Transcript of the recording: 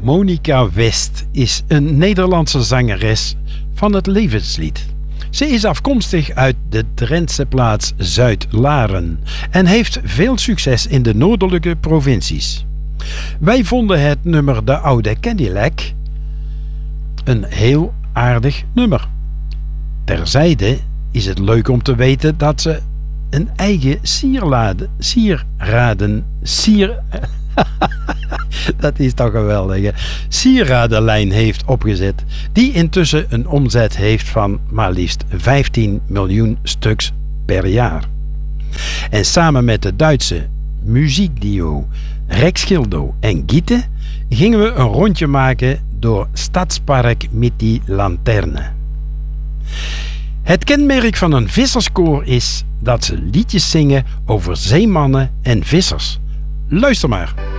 Monica West is een Nederlandse zangeres van het levenslied. Ze is afkomstig uit de Drentse plaats Zuid-Laren en heeft veel succes in de noordelijke provincies. Wij vonden het nummer De Oude Cadillac een heel aardig nummer. Terzijde is het leuk om te weten dat ze een eigen dat is toch geweldig, hè? Sieradenlijn heeft opgezet, die intussen een omzet heeft van maar liefst 15 miljoen stuks per jaar. En samen met de Duitse muziekduo Rex Gildo en Giete gingen we een rondje maken door Stadspark met die lanterne. Het kenmerk van een visserskoor is dat ze liedjes zingen over zeemannen en vissers. Luister maar.